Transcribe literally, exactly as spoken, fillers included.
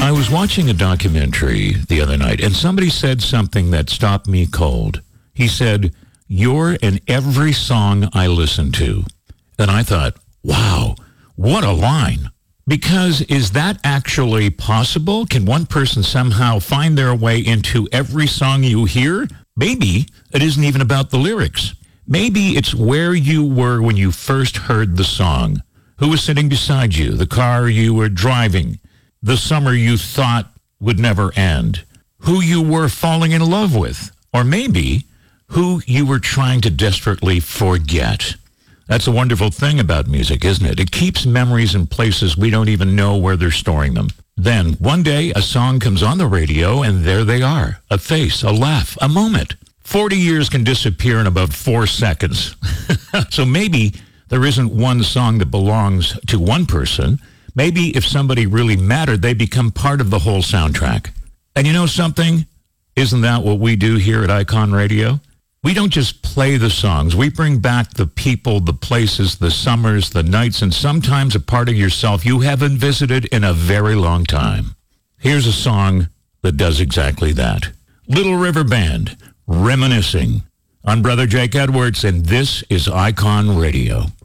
I was watching a documentary the other night, and somebody said something that stopped me cold. He said, "You're in every song I listen to." And I thought, wow, what a line. Because is that actually possible? Can one person somehow find their way into every song you hear? Maybe it isn't even about the lyrics. Maybe it's where you were when you first heard the song. Who was sitting beside you? The car you were driving? The summer you thought would never end? Who you were falling in love with? Or maybe who you were trying to desperately forget? That's a wonderful thing about music, isn't it? It keeps memories in places we don't even know where they're storing them. Then, one day, a song comes on the radio, and there they are. A face, a laugh, a moment. Forty years can disappear in about four seconds. So maybe there isn't one song that belongs to one person. Maybe if somebody really mattered, they become part of the whole soundtrack. And you know something? Isn't that what we do here at Icon Radio? We don't just play the songs. We bring back the people, the places, the summers, the nights, and sometimes a part of yourself you haven't visited in a very long time. Here's a song that does exactly that. Little River Band, Reminiscing. I'm Brother Jake Edwards, and this is Icon Radio.